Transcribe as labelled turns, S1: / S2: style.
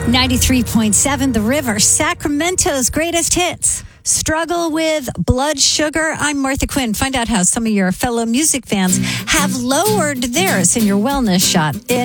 S1: 93.7 The River, Sacramento's greatest hits. Struggle with blood sugar? I'm Martha Quinn. Find out how some of your fellow music fans have lowered theirs in your wellness shot in